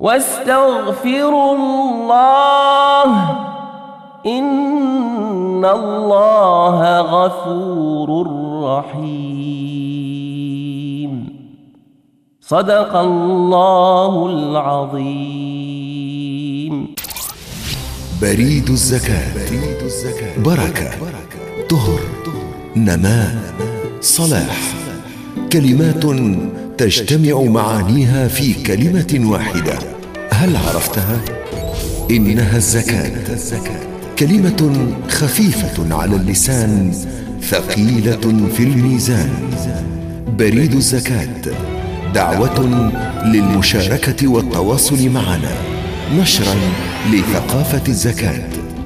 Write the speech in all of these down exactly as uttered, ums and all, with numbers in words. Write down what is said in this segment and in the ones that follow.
واستغفروا الله إن الله غفور رحيم. صدق الله العظيم. بريد الزكاة. بركة، طهر، نماء، صلاح، كلمات تجتمع معانيها في كلمة واحدة. هل عرفتها؟ إنها الزكاة، كلمة خفيفة على اللسان ثقيلة في الميزان. بريد الزكاة دعوة للمشاركة والتواصل معنا، نشرا لثقافة الزكاة.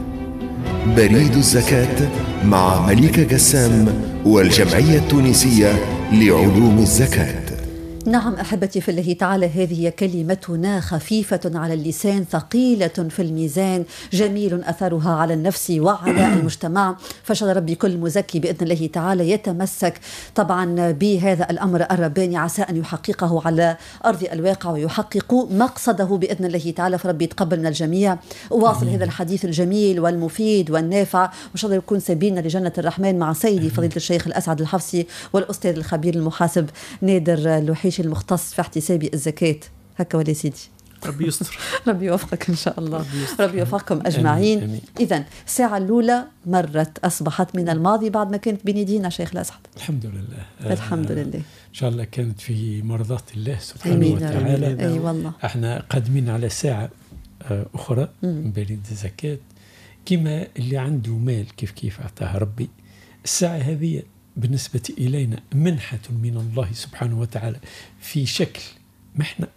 بريد الزكاة مع مليكة قسام والجمعية التونسية لعلوم الزكاة. نعم أحبتي في الله تعالى، هذه كلمتنا خفيفة على اللسان ثقيلة في الميزان، جميل أثرها على النفس وعلى المجتمع. فشل ربي كل مزكي بإذن الله تعالى يتمسك طبعا بهذا الأمر الرباني، عسى أن يحققه على أرض الواقع ويحقق مقصده بإذن الله تعالى. فربي يتقبل من الجميع. أواصل هذا الحديث الجميل والمفيد والنافع، وإن شاء الله يكون سبيلنا لجنة الرحمن مع سيدي فضيلة الشيخ الأسعد الحفصي والأستاذ الخبير المحاسب نادر اللوحيشي المختص في احتساب الزكاة. هكا ولا سيدي؟ ربي يستر. ربي يوفقك إن شاء الله. ربي يوفقكم أجمعين. إذن الساعة الأولى مرت، أصبحت من الماضي بعد ما كانت بين يدينا شيخ الأسعد. الحمد لله. الحمد لله. إن شاء الله كانت في مرضاة الله سبحانه وتعالى. أي والله. احنا قادمين على ساعة أخرى من بريد الزكاة. كما اللي عنده مال كيف كيف أعطاها ربي، الساعة هذه بالنسبة إلينا منحة من الله سبحانه وتعالى في شكل محنة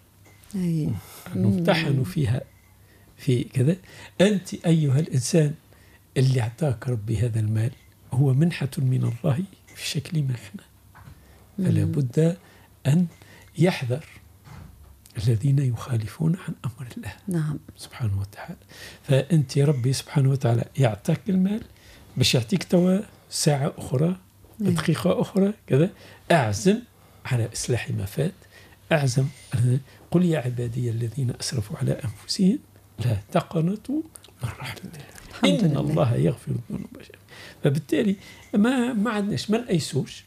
نمتحن فيها في كذا. أنت أيها الإنسان اللي أعطاك ربي هذا المال هو منحة من الله في شكل محنة، فلا بد أن يحذر الذين يخالفون عن أمر الله. نعم. سبحانه وتعالى. فأنت ربي سبحانه وتعالى يعطاك المال باش يعطيك توا ساعة أخرى، دقيقة أخرى كذا، أعزم على إصلاح ما فات، أعزم. قل يا عبادي الذين أسرفوا على أنفسهم لا تقنطوا من رحمة الله إن الله يغفر الذنوب جميعا. فبالتالي ما ما عندناش، ما نأيسوش.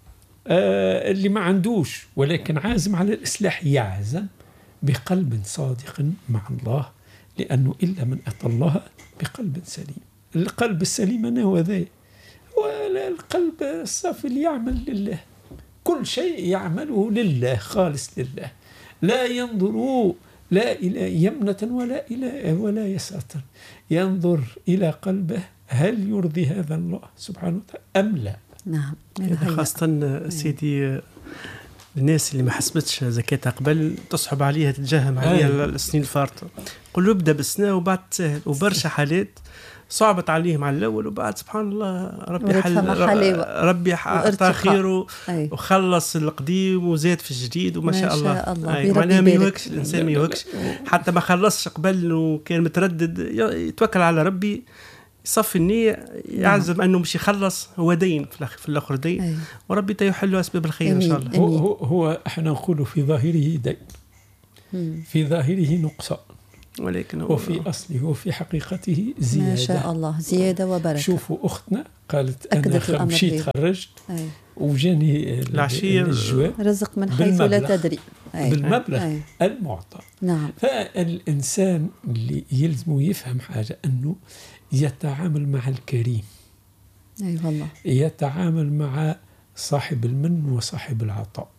آه اللي ما عندوش ولكن عازم على الإصلاح يعزم بقلب صادق مع الله، لأنه إلا من أتى الله بقلب سليم. القلب السليم أنا هو ذا، والقلب الصافي اللي يعمل لله، كل شيء يعمله لله خالص لله، لا ينظر لا إلى يمنة ولا إلى ولا يسرة، ينظر إلى قلبه هل يرضي هذا الله سبحانه وتعالى أم لا. نعم. خاصة سيدي الناس اللي ما حسبتش زكاتها قبل تصحب عليها تتجهم عليها السنين الفارطة، قل ابدأ بالسنة وبعد تسهل. وبرشا حالات صعبت عليهم على الأول وبعد سبحان الله ربي حل ربي أعطى خيره وخلص القديم وزاد في الجديد وما شاء الله, الله. معناها ما يوكش الإنسان، ما يوكش حتى ما خلصش قبل وكان متردد يتوكل على ربي، يصفي النية، يعزم أنه مش يخلص، هو دين في الآخر دين. أي. وربي تيحل أسباب الخير إن شاء الله. هو, هو احنا نقول في ظاهره دين، في ظاهره نقصان، ولكن وفي أصله وفي حقيقته زيادة. ما شاء الله، زيادة وبركة. شوفوا أختنا قالت أنا مشيت خرجت وجاني العشية الجواب رزق من حيث لا تدري. أي. بالمبلغ أي. المعطى. نعم. فالإنسان اللي يلزم يفهم حاجة، أنه يتعامل مع الكريم. أي والله. يتعامل مع صاحب المن وصاحب العطاء،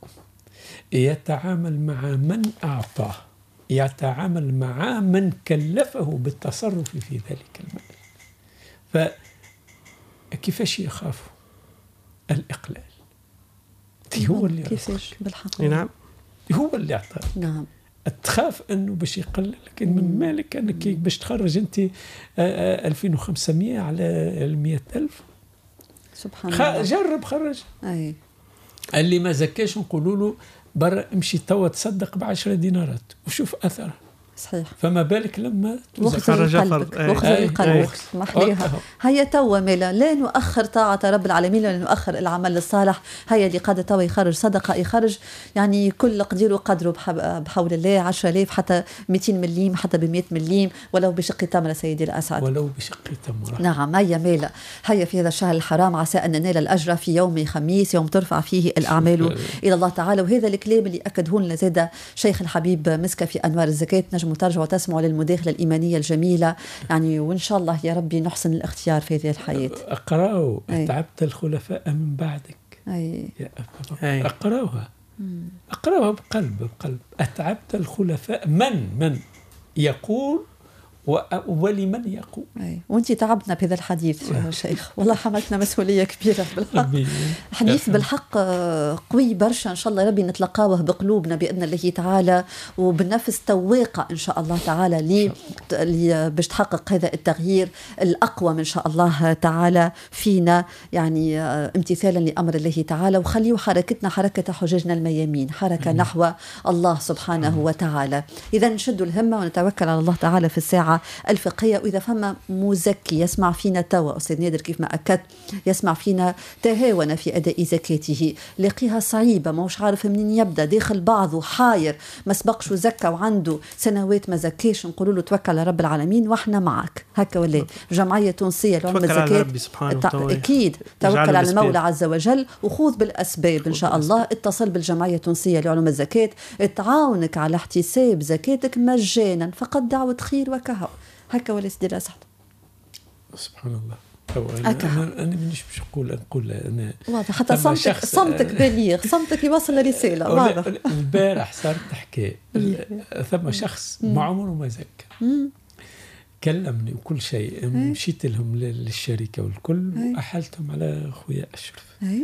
يتعامل مع من أعطاه، يتعامل مع من كلفه بالتصرف في ذلك المال. فكيفاش يخاف الإقلال؟ هو اللي كيفاش بالحق. نعم. هو اللي أعطاك. نعم. تخاف أنه باش يقلل لك من مالك، أنك باش تخرج أنت ألفين وخمسمائة على المئة ألف. سبحان خ... الله. جرب خرج. أي. اللي ما زكاش نقولوا له برا امشي توا تصدق بعشرة دينارات وشوف أثره. صحيح. فما بالك لما واخذ قلبك واخذ قلبك محليها. هيا توا ميلا لا نؤخر طاعة رب العالمين ولا نؤخر العمل الصالح. هيا اللي قادر توا يخرج صدقة يخرج يعني كل قدير وقدره بحول الله عشرة آلاف حتى مئتين مليم حتى بمئة مليم ولو بشق تمرة سيدي الأسعد ولو بشق تمرة. نعم. هيا ميلا هيا في هذا الشهر الحرام عسى أن ننال الأجر في يوم خميس يوم ترفع فيه الأعمال إلى الله تعالى. وهذا الكلام اللي أكده لنا زاد شيخ الحبيب مسكة في أنوار الزكاة نجموا ترجعوا تسمعوا للمداخلة الإيمانية الجميلة يعني وإن شاء الله يا ربي نحسن الاختيار في هذه الحياة. أقرأوا أتعبت الخلفاء من بعدك. أي. أقرأوها أقرأوها بقلب بقلب. أتعبت الخلفاء من من يقول ولمن يقول. أي. وانت تعبنا بهذا الحديث يا شيخ والله حملتنا مسؤولية كبيرة بالحق. حديث بالحق قوي برشا إن شاء الله ربي نتلقاوه بقلوبنا بإذن الله تعالى وبنفس تواقع إن شاء الله تعالى لي, لي باش تحقق هذا التغيير الأقوى إن شاء الله تعالى فينا يعني امتثالا لأمر الله تعالى وخليوا حركتنا حركة حجاجنا الميامين حركة نحو الله سبحانه وتعالى. إذا نشد الهمة ونتوكل على الله تعالى في الساعة الفقهية. وإذا فما مزكي يسمع فينا توا أستاذ نادر كيف ما أكدت يسمع فينا تهاون في أداء زكاته لقيها صعيبة ما مش عارف منين يبدأ داخل بعضه حاير ما سبقش وزكى وعنده سنوات ما زكاش نقولوا له توكل على رب العالمين وإحنا معك هكا ولا جمعية تونسية لعلم الزكاة أكيد توكل على المولى عز وجل وخوض بالأسباب إن شاء الله. اتصل بالجمعية التونسية لعلوم الزكاة تعاونك على احتساب زكاتك مجانا فقد دعوة خير وكهو هكا ولا سيدي الأسعد. سبحان الله. أنا أنا أنا مانيش باش نقول نقول أنا واضح حتى صمتك صمتك بليغ صمتك يوصل رسالة واضح. البارح صارت تحكي ثم شخص ما عمره ما زكى كلمني وكل شيء مشيت لهم للشركة والكل وأحلتهم على خويا أشرف.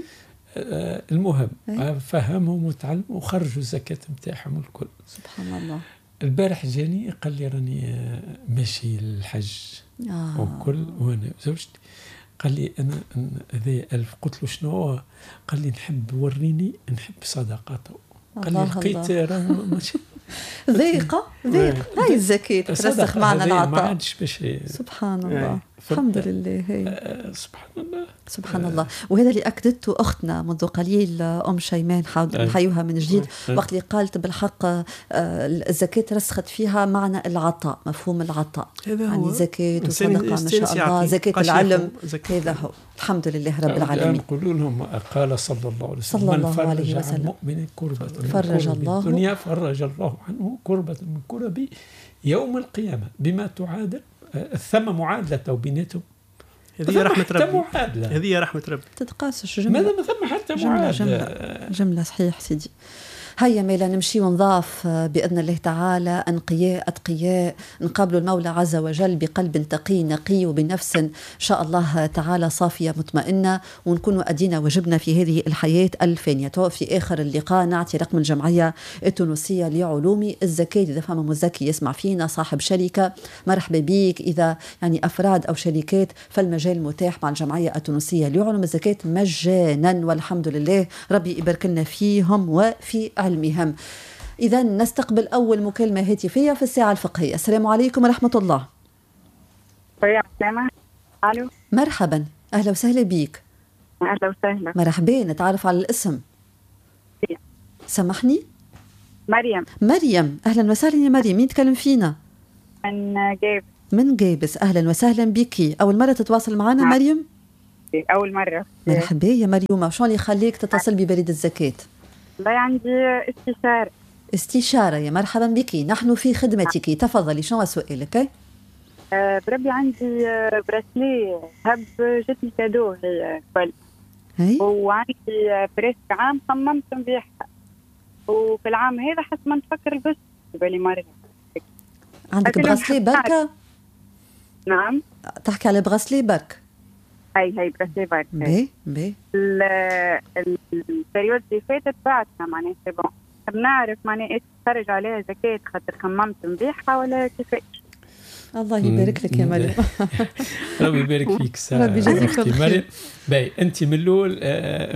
آه المهم فهمهم وتعلموا وخرجوا الزكاة متاعهم الكل. سبحان الله. البارح جاني قال لي راني ماشي للحج آه. وكل وانا زوجتي قال لي انا هذا ألف قلت له شنو قال لي نحب وريني نحب صدقاته قال لي لقيت ماشي ضيقة ضيقة هاي الزكاة ترسخ معنا العطاء ما عادش باش سبحان الله. الحمد لله. هي. سبحان الله سبحان الله. وهذا اللي أكدته أختنا منذ قليل أم شيمان نحيوها من جديد وقت اللي قالت بالحق الزكاة رسخت فيها معنى العطاء مفهوم العطاء يعني زكاة وصدقة ما شاء الله زكاة العلم هذا هو الحمد لله رب العالمين. نقولوا لهم قال صلى الله عليه وسلم صلى الله من عليه فرج وسلم عن مؤمن كربة فرج الله الدنيا فرج الله عنه كربة من كرب يوم القيامة بما تعادل ثم معادلة بيناتهم. هذه رحمة ربي. معادلة. هذه رحمة ربي. تتقاسش جملة. ماذا ما ثم حتى جملة معادلة. جملة, جملة صحيح سيدي. هيا ميلا نمشي ونضاف بإذن الله تعالى أنقياء أتقياء نقابل المولى عز وجل بقلب تقي نقي وبنفس إن شاء الله تعالى صافية مطمئنة ونكون أدينا وجبنا في هذه الحياة الفانية. في آخر اللقاء نعطي رقم الجمعية التونسية لعلوم الزكاة إذا فما مزكي يسمع فينا صاحب شركة مرحبا بيك. إذا يعني أفراد أو شركات فالمجال متاح مع الجمعية التونسية لعلوم الزكاة مجانا والحمد لله ربي يبارك لنا فيهم وفي علمهم. إذا نستقبل أول مكالمة هاتفية في الساعة الفقهية. السلام عليكم ورحمة الله. ألو. مرحبا أهلا وسهلا بيك. أهلا وسهلا. مرحبا نتعرف على الاسم. مريم. سامحني. مريم. مريم أهلا وسهلا يا مريم. مين تكلم فينا؟ من جابس. من جابس أهلا وسهلا بك. أول مرة تتواصل معنا نعم. مريم؟ أول مرة. مرحبا يا مريم. شو اللي يخليك تتصل ببريد الزكاة؟ والله عندي استشارة. استشارة يا مرحبا بك نحن في خدمتك. تفضلي شو سؤالك؟ أه بربي عندي براسلي هب جتني كادو هي قبل وعندي بريسك عام صممت نبيعها وفي العام هذا حسب ما نفكر البس بالي مرة. عندك براسلي بركة؟ نعم. تحكي على براسلي برك؟ هاي هاي براسلي برك. بي بي. البريود اللي فاتت بعتها معناها سي بون. بنعرف معناها ايش تخرج عليها زكاة خاطر خممت نبيعها ولا كيفاش؟ الله يبارك لك يا مريم. ربي يبارك فيك ربي يجزيك مريم. باي انت من الاول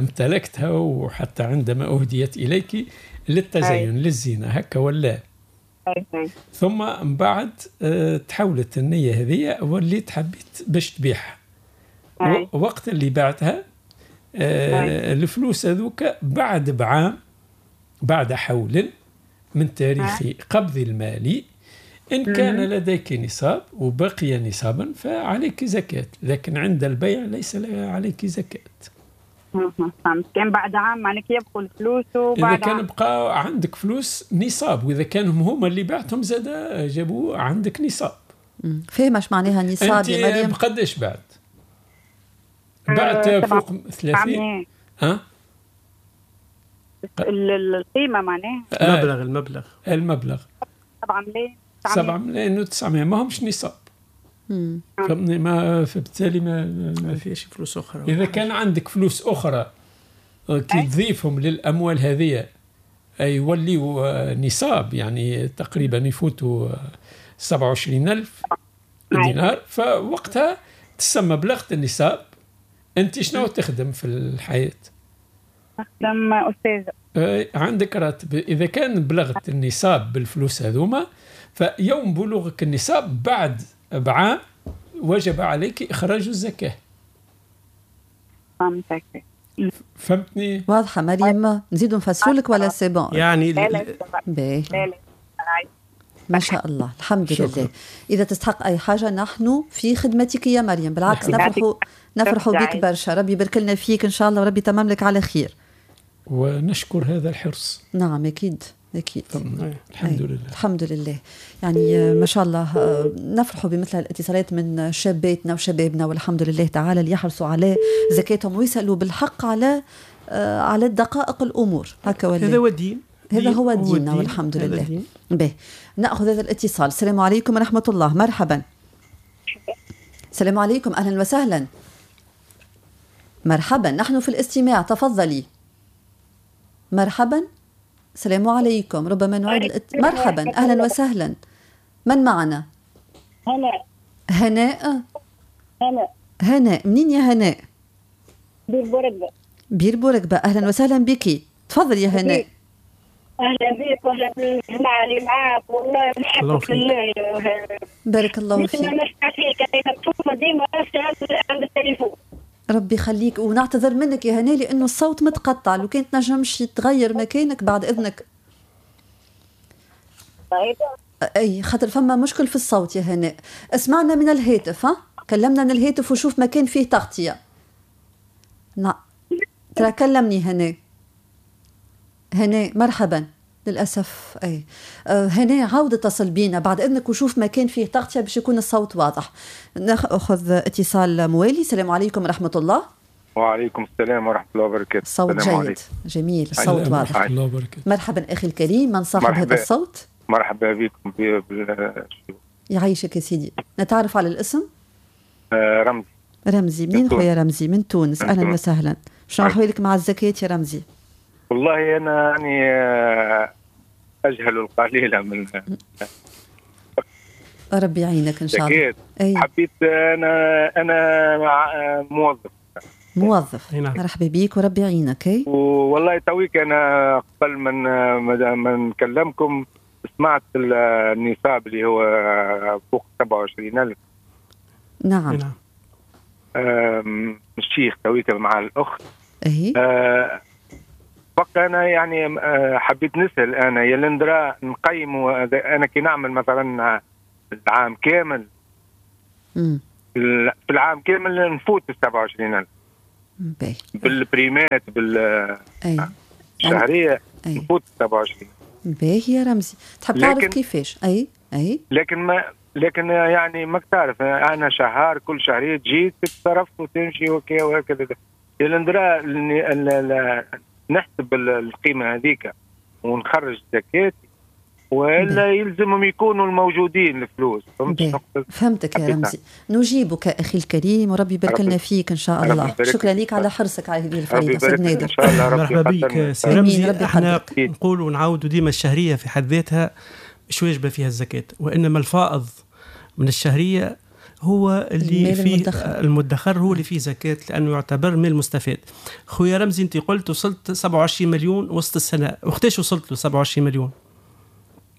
امتلكتها وحتى عندما اهديت اليك للتزين للزينه هكا ولا؟ ثم من بعد أه تحولت النية هذه وليت حبيت باش تبيعها. وقت اللي بعتها أه الفلوس هذوك بعد بعام بعد حول من تاريخ قبض المال إن كان لديك نصاب وبقي نصابا فعليك زكاة، لكن عند البيع ليس عليك زكاة. كان بعد عام معناك يبقوا الفلوس وبعد إذا كان بقى عندك فلوس نصاب، وإذا كانوا هما اللي بعتهم زاد جابوا عندك نصاب. فهمش معناها نصاب يا مريم؟ أنت بقداش بعت؟ بعت أه فوق ثلاثين؟ ها؟ القيمة معناها؟ المبلغ المبلغ المبلغ سبعة ملايين سبعة ملايين وتسعمائة، ما همش نصاب. فهمني؟ ما فبالتالي ما ما فيش فلوس أخرى. إذا كان عندك فلوس أخرى كي تضيفهم للأموال هذه يوليوا نصاب، يعني تقريبا يفوتوا سبعة وعشرين ألف دينار، فوقتها تسمى بلغت النصاب. أنت شنو تخدم في الحياة؟ أخدم أستاذة. عندك راتب. إذا كان بلغت النصاب بالفلوس هذوما فيوم بلوغك النصاب بعد بعام وجب عليك إخراج الزكاة. فهمتك. فهمتني؟ واضحة مريم؟ نزيدوا نفسرولك ولا سي بون؟ يعني باهي ما شاء الله الحمد شكرا. لله. إذا تستحق أي حاجة نحن في خدمتك يا مريم، بالعكس نفرحوا نفرحوا بك برشا. ربي يبارك لنا فيك إن شاء الله وربي تمام لك على خير. ونشكر هذا الحرص. نعم أكيد أكيد. الحمد لله. الحمد لله. يعني ما شاء الله نفرحوا بمثل الاتصالات من شاباتنا وشبابنا، والحمد لله تعالى اللي يحرصوا على زكاتهم ويسألوا بالحق على على الدقائق الأمور. هكا ولا هذا هو الدين. هذا هو ديننا والحمد لله. به نأخذ هذا الاتصال. السلام عليكم ورحمة الله. مرحبا. السلام عليكم، أهلا وسهلا. مرحبا، نحن في الاستماع، تفضلي. مرحبا. السلام عليكم، ربما نعيد الات... مرحبا، أهلا وسهلا. من معنا؟ هناء. هناء. هناء. هناء، منين يا هناء؟ بير بورقبة. بير بورقبة، أهلا وسهلا بك. تفضل يا هناء. أهلا بك وأهلا بالجماعة اللي معاك، والله نحبك في الله. بارك الله فيك. أنا نسمع فيك، أنا مكتوبة ديما عند التليفون. ربي يخليك، ونعتذر منك يا هناء لأنه الصوت متقطع، لو كنت نجمش تغير مكانك بعد إذنك. طيب. أي خاطر فما مشكل في الصوت يا هناء. اسمعنا من الهاتف، ها؟ كلمنا من الهاتف وشوف مكان فيه تغطية. نعم. ترى كلمني هناء. هناء مرحبا. للأسف أي أه هنا عاود اتصل بينا بعد إذنك وشوف مكان فيه تغطية باش يكون الصوت واضح. نأخذ اتصال موالي. السلام عليكم ورحمة الله. وعليكم السلام ورحمة الله وبركاته. صوت جيد عليكم. جميل، الصوت واضح. الله وبركاته. مرحبا أخي الكريم، من صاحب هذا الصوت؟ مرحبا بكم. بال... يعيشك يا سيدي. نتعرف على الاسم؟ آه رمزي. رمزي، منين خويا رمزي؟ من تونس. أهلا وسهلا. شنو أحوالك مع الزكاة يا رمزي؟ والله أنا يعني أجهل القليل من ربي يعينك إن شاء الله. أي. حبيت أنا أنا مع موظف. موظف. مرحبا بيك وربي يعينك. أي. والله تويك أنا قبل من ما نكلمكم سمعت النصاب اللي هو فوق سبعة وعشرين ألف. نعم. الشيخ تويك مع الأخت. أي. أه بقى أنا يعني حبيت نسأل أنا يا لندرا نقيم أنا كي نعمل مثلا العام كامل مم. في العام كامل نفوت السبعة وعشرين ألف بالبريمات بالشهرية نفوت السبعة وعشرين. باهي يا رمزي، تحب تعرف كيفاش؟ أي أي لكن ما لكن يعني ما تعرف أنا شهر كل شهرية تجي تتصرف وتمشي وكذا وهكذا. يا لندرا نحسب القيمة هذيك ونخرج زكاة ولا يلزمهم يكونوا الموجودين الفلوس. فهمتك يا رمزي. نجيبك أخي الكريم وربي يبارك لنا فيك إن شاء الله. شكرا لك على حرصك على هذه الفريضة سيد نادر. مرحبا بك سي رمزي. احنا نقول ونعاودوا ديما الشهرية في حد ذاتها مش واجبة فيها الزكاة، وإنما الفائض من الشهرية هو اللي فيه المدخر. المدخر هو اللي فيه زكاة لأنه يعتبر مال مستفاد. خويا رمزي أنت قلت وصلت سبعة وعشرين مليون وسط السنة، وقتاش وصلت له سبعة وعشرين مليون؟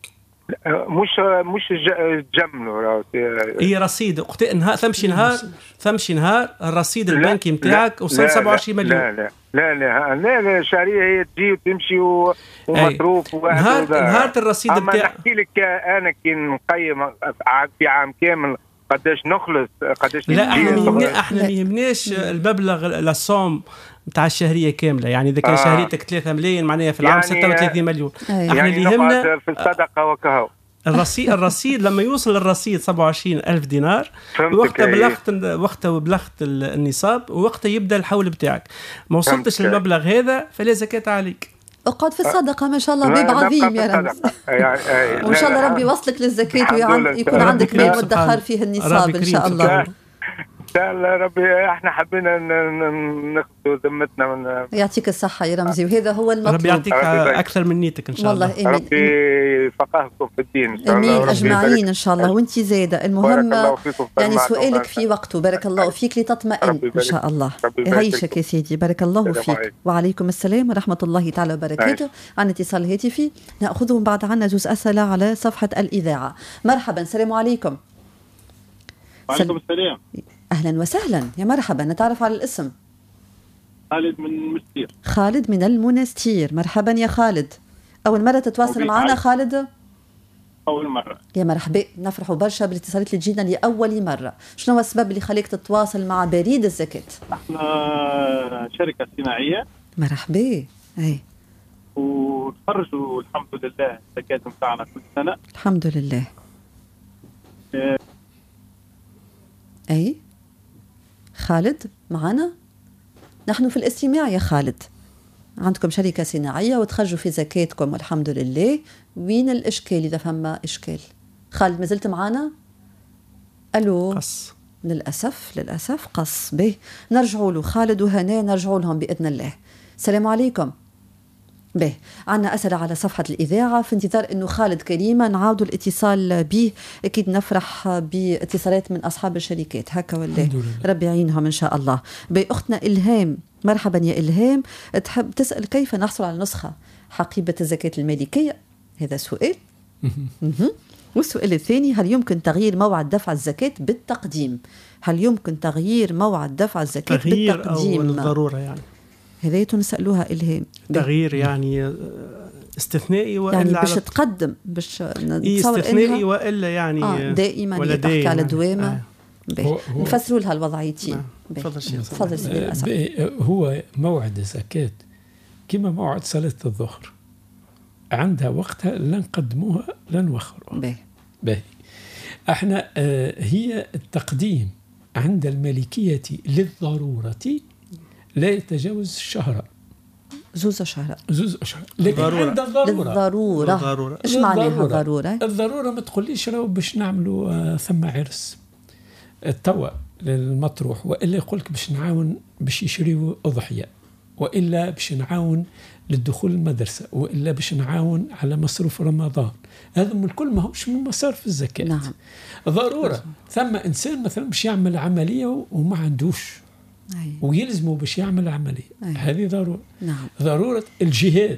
مش مش تجملوا. هي رصيد وقت نهار ثمشي نهار ثمشي نهار الرصيد البنكي نتاعك وصل سبعة وعشرين مليون. لا لا لا لا لا, لا شهريه هي تجي وتمشي ومصروف. نهار نهار الرصيد بتاعك. بتاعك نحكي لك انا كي نقيم في عام كامل قداش نخلص قداش. لا احنا احنا ما يهمناش المبلغ للصوم نتاع الشهريه كامله، يعني اذا كان آه. شهريتك ثلاثة مليون معناها في العام يعني ستة وثلاثين مليون. أي. احنا يعني اللي يهمنا في الصدقه وكهو الرصيد. الرصيد لما يوصل الرصيد سبعة وعشرين ألف دينار وقتها بلغت وقتها بلغت النصاب ووقتها يبدا الحول بتاعك. ما وصلتش للمبلغ هذا فلا زكاه عليك. اقعد في الصدقه ما شاء الله باب عظيم يا رمز. وان شاء الله ربي يوصلك للزكاه ويكون عندك مال مدخر فيه النصاب ان شاء الله. ان شاء الله ربي. احنا حبينا ناخذ ذمتنا من. يعطيك الصحه يا رمزي وهذا هو المطلوب. ربي يعطيك اكثر من نيتك ان شاء الله. والله امين. ربي يفقهكم في الدين ان شاء الله. امين اجمعين ان شاء الله. وانت زاده المهم يعني سؤالك في وقته. بارك الله فيك لتطمئن ان شاء الله. يعيشك يا سيدي. بارك الله فيك. وعليكم السلام ورحمه الله تعالى وبركاته. عن اتصال هاتفي ناخذهم بعد عنا جزء اسئله على صفحه الاذاعه. مرحبا. السلام عليكم. وعليكم السلام. أهلا وسهلا يا مرحبا. نتعرف على الاسم. خالد من المنستير. خالد من المنستير. مرحبا يا خالد. أول مرة تتواصل معنا خالد؟ أول مرة. يا مرحبا. نفرح برشا بالاتصالات اللي تجينا لأول مرة. شنو هو السبب اللي خليك تتواصل مع بريد الزكاة؟ احنا شركة صناعية. مرحبا. أي. وتخرجوا الحمد لله الزكاة متاعنا كل سنة. الحمد لله. اه. أي خالد معنا؟ نحن في الاستماع يا خالد. عندكم شركة صناعية وتخرجوا في زكاتكم والحمد لله. وين الإشكال إذا فما إشكال؟ خالد ما زلت معنا؟ ألو. قص. للأسف للأسف قص. به نرجعوا له خالد وهنا نرجعوا لهم بإذن الله. السلام عليكم. به عنا أسئلة على صفحة الإذاعة في انتظار أنه خالد كريمة نعاودوا الاتصال به. أكيد نفرح باتصالات من أصحاب الشركات هكا ولا ربي يعينهم إن شاء الله. بأختنا إلهام. مرحبا يا إلهام. تحب تسأل كيف نحصل على نسخة حقيبة الزكاة المالكية؟ هذا سؤال. والسؤال الثاني هل يمكن تغيير موعد دفع الزكاة بالتقديم؟ هل يمكن تغيير موعد دفع الزكاة تغيير بالتقديم؟ أو الضرورة يعني هذا نسألوها إلهام. تغيير يعني استثنائي وإلا يعني باش على... تقدم باش نتصور استثنائي وإلا يعني آه دائما ولا تحكي على دوامة. آه. نفسروا لها الوضعيتين. تفضل شيخ. تفضل سيدي. هو موعد الزكاة كما موعد صلاة الظهر عندها وقتها لا نقدموها لا نوخروها. باهي باهي. احنا آه هي التقديم عند المالكية للضرورة لا يتجاوز الشهر. زوز شهر. زوز شهر. لكن عند الضرورة. للضرورة. الضرورة. إيش معناها الضرورة؟ الضرورة ما تقوليش راهو باش نعملوا آه ثم عرس التوا للمطروح وإلا يقولك باش نعاون باش يشريوا أضحية وإلا باش نعاون للدخول المدرسة وإلا باش نعاون على مصروف رمضان. هذا من الكل ما هوش من مصارف الزكاة. نعم. ضرورة. ثم إنسان مثلا باش يعمل عملية وما عندوش أي. ويلزمه باش يعمل عملية. أي. هذه ضرورة. نعم. ضرورة الجهاد.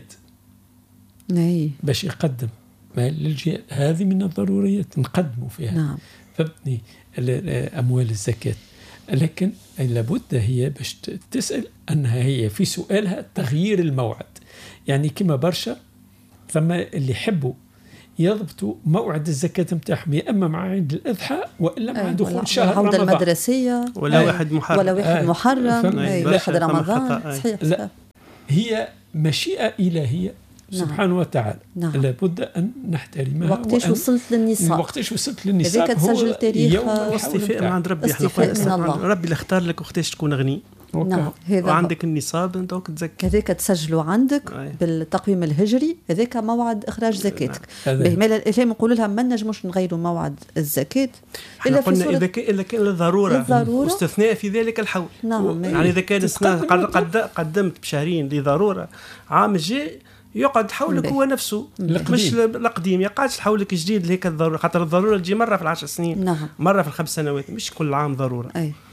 أي. باش يقدم مال للجهاد هذه من الضروريات نقدموا فيها. نعم. فبني أموال الزكاة. لكن لابد هي باش تسأل أنها هي في سؤالها تغيير الموعد. يعني كما برشا ثم اللي يحبوا يضبطوا موعد الزكاة متاعهم يا إما مع عيد الأضحى وإلا مع دخول شهر رمضان. العودة المدرسية ولا أي. واحد محرم ولا واحد آه. محرم أي. واحد رمضان. صحيح. لا هي مشيئة إلهية سبحانه وتعالى. نعم. لابد أن نحترمها. وقتاش وصلت للنصاب؟ وقتاش وصلت للنصاب هذاك تسجل تاريخ واستيفاء من عند ربي. استيفاء من الله. ربي اللي اختار لك وقتاش تكون غني. نعم. هذا وعندك النصاب انت وقت تزكي. هذاك تسجلوا عندك أي. بالتقويم الهجري هذاك موعد اخراج زكاتك. بما الالهام نقولوا لها ما نجموش نغيروا موعد الزكاه الا في قلنا اذا كان الا كان للضروره واستثناء في ذلك الحول. نعم. يعني اذا كان قد قدمت بشهرين لضروره عام الجاي يقعد حولك هو نفسه مش القديم يقعدش حولك جديد لهيك الضروره خاطر الضروره تجي مره في العشر سنين. نعم. مره في الخمس سنوات مش كل عام ضروره. أي.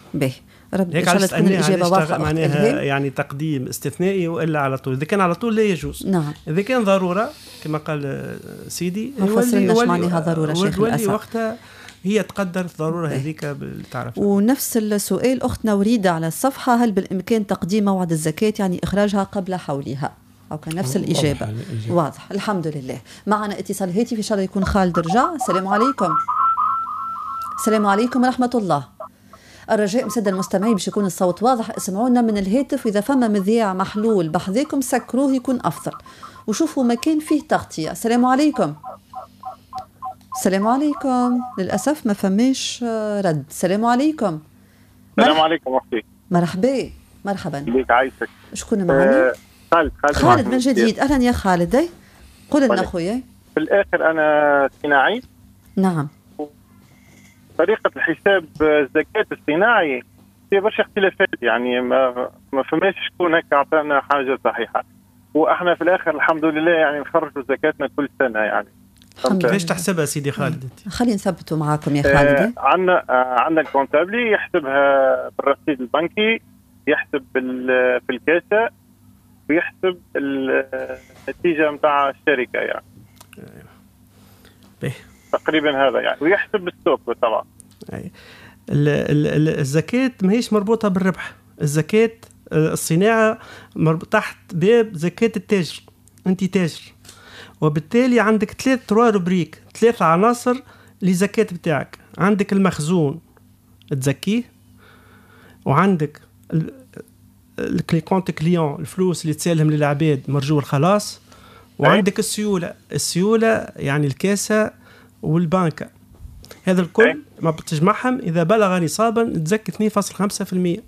به ربي هيك ان شاء الله تكون الاجابه واضحه معناها يعني تقديم استثنائي والا على طول. اذا كان على طول لا يجوز. نعم. اذا كان ضروره كما قال سيدي ما فسرناش معناها ضروره شيخ الولي وقتها هي تقدر الضروره هذيك بالتعرف. ونفس السؤال اختنا وريده على الصفحه، هل بالامكان تقديم موعد الزكاه يعني اخراجها قبل حولها؟ او كان نفس الاجابه. واضح, واضح. الحمد لله. معنا اتصال هاتفي ان شاء الله يكون خالد رجع. السلام عليكم. السلام عليكم ورحمه الله. الرجاء مسد المستمعين باش يكون الصوت واضح، اسمعونا من الهاتف، واذا فما مذياع محلول بحذاكم سكروه يكون افضل، وشوفوا مكان فيه تغطيه. السلام عليكم. السلام عليكم. للاسف ما فماش رد. السلام عليكم. السلام عليكم اختي. مرحبا. مرحبا بك عايشك. شكون معنا؟ آه خالد. خالد, خالد من جديد. اهلا يا خالد. قل لنا اخويا. في الاخر انا صناعي. نعم. طريقة الحساب الزكاة الصناعي في برشا اختلافات، يعني ما ما فماش شكون هكا عطانا حاجة صحيحة، واحنا في الاخر الحمد لله يعني نخرجوا زكاتنا كل سنة. يعني كيفاش تحسبها سيدي خالد؟ خلينا نثبتوا معاكم يا خالد. آه عندنا آه عندنا الكونتابلي يحسبها بالرصيد البنكي، يحسب في الكاسة، ويحسب النتيجة متاع الشركة يعني. به. تقريبا هذا يعني، ويحسب السوق طبعا. الزكاة ما هيش مربوطة بالربح. الزكاة الصناعة تحت باب زكاة التاجر. أنت تاجر، وبالتالي عندك ثلاث تروا روبريك، ثلاثة عناصر لزكاة بتاعك. عندك المخزون تزكيه، وعندك الكونت كليون الفلوس اللي تسالهم للعباد مرجو الخلاص، وعندك السيولة. السيولة يعني الكاسة والبنكة. هذا الكل ما بتجمعهم إذا بلغ نصابا تزكي اثنين فاصلة خمسة بالمئة.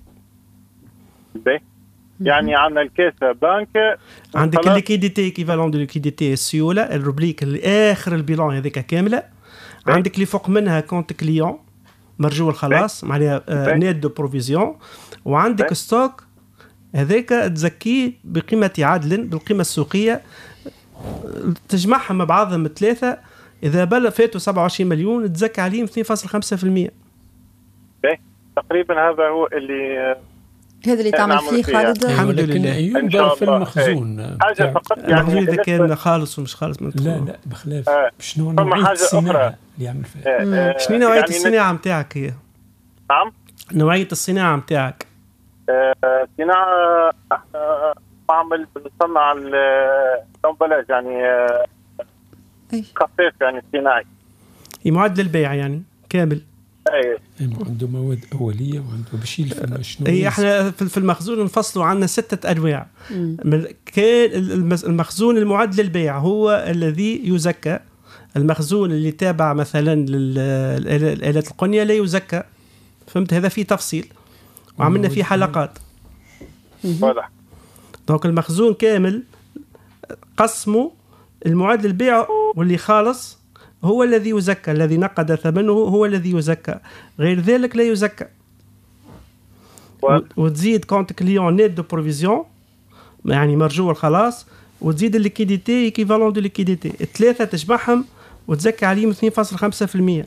يعني عندنا الكاسة بنكة، عندك الليكيديتي كيفالون دو ليكيديتي السيولة الروبريك اللي آخر البيلان هذيك كاملة. بي. عندك اللي فوق منها كونت كليون مرجو الخلاص معناها آه نيت دو بروفيزيون، وعندك بي. ستوك هذاك تزكيه بقيمة عدل بالقيمة السوقية، تجمعهم مع بعضهم ثلاثة إذا بلغ فاتوا سبعة وعشرين مليون تزكى عليهم اثنين فاصلة خمسة بالمئة. تقريبا هذا هو اللي هذا اللي تعمل فيه خالد. الحمد لله. ينظر في المخزون حاجة فقط يعني إذا كان خالص ومش خالص. لا لا بخلاف آه. شنو نوعية الصناعة اللي يعمل فيها؟ آه. شنو نوعية يعني الصناعة متاعك هي؟ نعم. نوعية الصناعة متاعك؟ آه. صناعة آه. بعمل بنصنع الأمبلاج يعني آه. خفيف يعني صناعي. معدل البيع يعني كامل. اي عنده مواد اوليه وعنده بشيل في شنو. اي احنا في المخزون نفصلوا عندنا ستة انواع. كان المخزون المعد للبيع هو الذي يزكى. المخزون اللي تابع مثلا للآلات القنية لا يزكى. فهمت؟ هذا فيه تفصيل وعملنا فيه حلقات. واضح. دونك المخزون كامل قسمه المعد للبيع واللي خالص هو الذي يزكى، الذي نقد ثمنه هو الذي يزكى، غير ذلك لا يزكى. و... وتزيد كونت كليون نيت دو بروفيزيون يعني مرجو الخلاص، وتزيد الليكيديتي ايكيفالون دو ليكيديتي، الثلاثه تجمعهم وتزكى عليهم اثنين فاصلة خمسة بالمئة.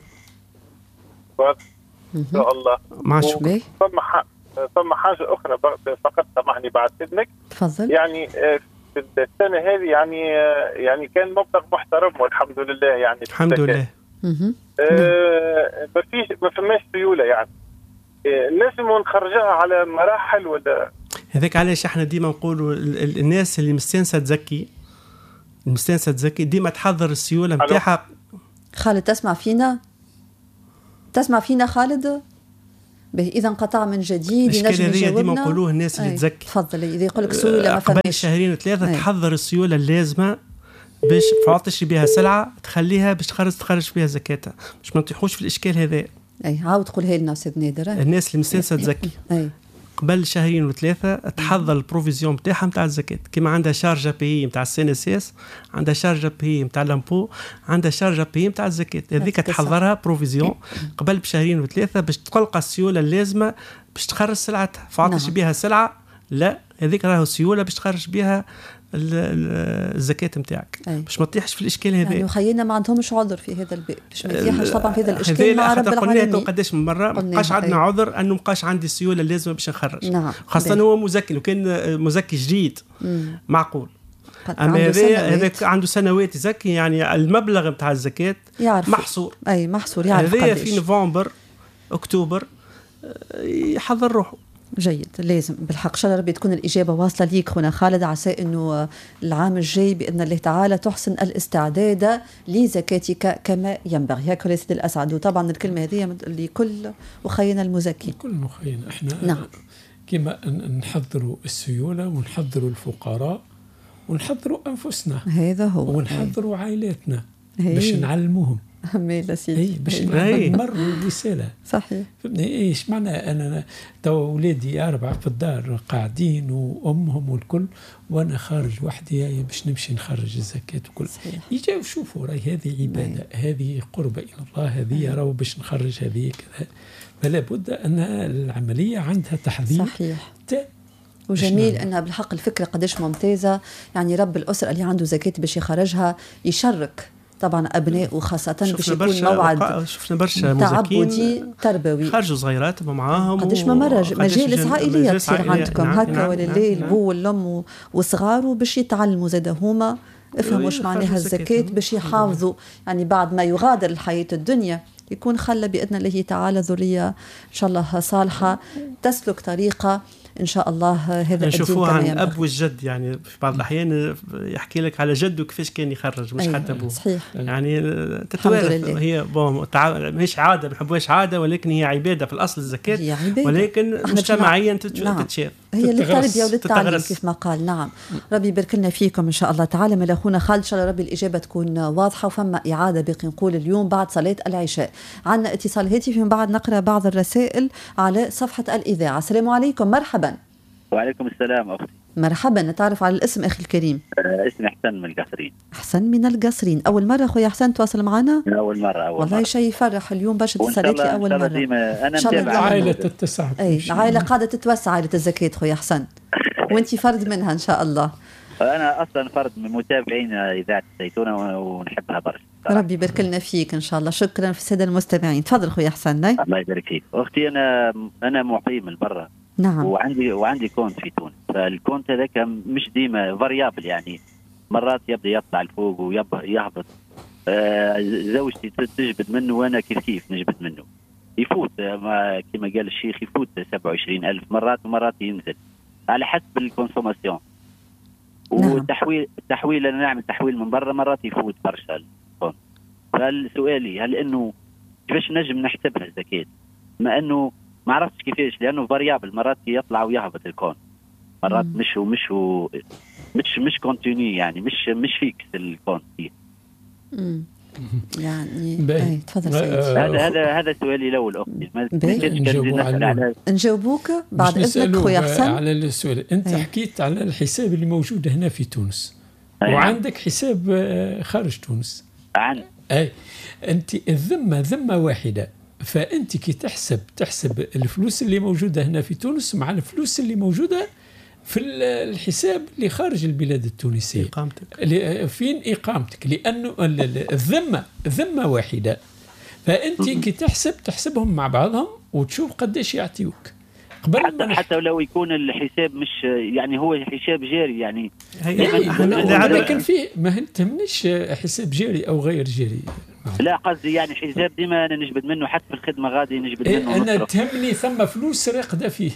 ان شاء الله. مع الشكر. ثم ح... ثم حاجه اخرى فقط سامحني بعد اذنك. تفضل. يعني في السنة هذه يعني يعني كان مبلغ محترم والحمد لله يعني. الحمد لله. آه ما فيش ما فماش سيولة يعني. آه لازم نخرجها على مراحل ولا؟ هذاك علاش احنا ديما نقولوا الناس اللي مستانسة تزكي المستانسة تزكي ديما تحضر السيولة متاعها. خالد تسمع فينا؟ تسمع فينا خالد؟ إذا انقطع من جديد ينجم يجاوبنا. ديما نقولوه الناس اللي تزكي. تفضل. إذا يقول لك سيولة ما فماش قبل شهرين وثلاثة تحضر السيولة اللازمة باش تعطيش بها سلعة تخليها باش تخرج تخرج بها زكاتها، باش ما نطيحوش في الإشكال هذا. أي عاود قولها لنا أستاذ نادر. الناس اللي مستانسة تزكي أي قبل شهرين وثلاثة تحضر البروفيزيون متاعها متاع الزكاة، كما عندها شارجة بي متاع السي ان اس اس، عندها شارجة بي متاع لامبو، عندها شارجة بي متاع الزكاة، هذيك تحضرها بروفيزيون قبل بشهرين وثلاثة باش تلقى السيولة اللازمة باش تخرج سلعتها، فعطش بها سلعة لا هذيك راهو سيولة باش تخرج بها الزكاة نتاعك باش ما تطيحش في الاشكال هذا. يعني خلينا ما عندهمش عذر في هذا الباب باش ما تطيحش طبعا في هذا الاشكال مع رب العالمين. قلنا قداش من مره ما بقاش عندنا عذر انه ما بقاش عندي السيوله اللازمه باش نخرج. نعم. خاصه هو مزكي، لو كان مزكي جديد مم. معقول. اما هذا هذا عنده سنوات يزكي، يعني المبلغ نتاع الزكاه يعرف. محصور. اي محصور يعرف هذا في نوفمبر اكتوبر يحضر روحه. جيد، لازم بالحق. ان شاء الله ربي تكون الاجابه واصله ليك خونا خالد، عسى انه العام الجاي باذن الله تعالى تحسن الاستعداد لزكاتك كما ينبغي. هكذا يا سيدي الاسعد. وطبعا الكلمه هذه لكل اخينا المزكي، كل مخينا احنا نعم. كما نحضروا السيوله ونحضروا الفقراء ونحضروا انفسنا، هذا هو، ونحضروا عائلاتنا باش نعلموهم. ميلا سيدي. اي باش نمروا الرساله. صحيح. ايش معنى انا تو اولادي اربعه في الدار قاعدين وامهم والكل وانا خارج وحدي باش نمشي نخرج الزكاه وكل. يجوا يشوفوا راهي هذه عباده، هذه قربه الى الله، هذه راهو باش نخرج هذه كذا. فلا بد ان العمليه عندها تحضير. صحيح. وجميل انها بالحق الفكره قداش ممتازه. يعني رب الاسره اللي عنده زكاه باش يخرجها يشرك طبعا ابناء، وخاصه باش يكون موعد. شفنا برشا مزكين تربوي خرجوا صغيرات معاهم قداش ما مره مجالس عائليه تصير عندكم نعم هكا نعم ولله البو والام وصغاره باش يتعلموا زاد هما افهموا واش معناها الزكاه باش يحافظوا، يعني بعد ما يغادر الحياه الدنيا يكون خلى باذن الله تعالى ذريه ان شاء الله صالحه تسلك طريقه ان شاء الله هذا نشوفوها عن الاب والجد. يعني في بعض الاحيان يحكي لك على جده كيفاش كان يخرج، مش حتى ابوه. صحيح. يعني تتوارث. هي بون مش عاده، ما نحبوهاش عاده، ولكن هي عباده في الاصل الزكاه، ولكن مجتمعيا تتشاف. هي للتربيه وللتعليم كيف ما قال. نعم. ربي يبارك لنا فيكم ان شاء الله تعالى. من اخونا خالد ان شاء الله ربي الاجابه تكون واضحه. وفما اعاده باقي نقول اليوم بعد صلاه العشاء. عندنا اتصال هاتفي من بعد نقرا بعض الرسائل على صفحه الاذاعه. السلام عليكم. مرحبا. وعليكم السلام أختي. مرحبا. نتعرف على الاسم أخي الكريم. أه اسمي حسن من القصرين. حسن من القصرين. أول مرة أخويا حسن تواصل معنا؟ أول مرة. أول والله شيء يفرح اليوم برشا اتصالات لي أول مرة. أنا متابع عائلة تتسع. أي العائلة قاعدة تتوسع، عائلة الزكاة خويا حسن. وأنت فرد منها إن شاء الله. أنا أصلا فرد من متابعين إذاعة الزيتونة ونحبها برشا. ربي يبارك لنا فيك إن شاء الله. شكرا في السادة المستمعين. تفضل خويا حسن. الله يبارك فيك أختي. أنا أنا مقيم من برا. نعم. وعندي وعندي كونت في تونس. فالكونت هذاك مش ديما فاريابل، يعني مرات يبدا يطلع لفوق ويهبط. آه زوجتي تجبد منه وانا كيف كيف نجبد منه. يفوت ما كما قال الشيخ يفوت سبعة وعشرين ألف مرات، ومرات ينزل على حسب الكونسوماسيون. والتحويل التحويل انا نعمل تحويل من برا مرات يفوت برشا الكونت. فالسؤالي هل انه كيفاش نجم نحسبها الزكاه؟ ما انه ما عرفتش كيفاش، لانه فاريابل مرات يطلع ويهبط الكون، مرات مم. مش ومش و مش مش كونتينيو، يعني مش مش فيكس الكون فيه. امم يعني اي تفضل سيدي. هذا هذا هذا سؤالي الاول اختي. ما نجاوبوك بعد اذنك خويا حسن على السؤال. انت أي. حكيت على الحساب اللي موجود هنا في تونس. أي. وعندك حساب خارج تونس. عن اي انت الذمه ذمه واحده، فأنت كي تحسب تحسب الفلوس اللي موجودة هنا في تونس مع الفلوس اللي موجودة في الحساب اللي خارج البلاد التونسية. إقامتك. فين إقامتك؟ لأنه الذمة ذمة واحدة، فأنت كي تحسب تحسبهم مع بعضهم وتشوف قديش يعطيوك. قبل حتى, حتى لو يكون الحساب مش يعني هو حساب جاري، يعني لكن فيه ما تهمنيش حساب جاري أو غير جاري. لا قصدي يعني حساب ديما انا نجبد منه، حتى في الخدمه غادي نجبد إيه منه. انا تهمني ثم فلوس راقده فيه،